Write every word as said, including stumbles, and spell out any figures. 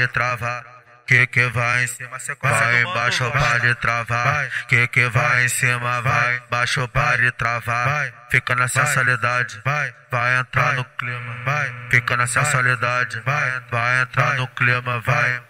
travar. Que que vai em cima, vai embaixo, pode travar. Que que vai em cima, vai embaixo, pode travar. Fica na sensualidade, vai, vai entrar no clima, vai. Fica na sensualidade, vai, vai entrar no clima, vai.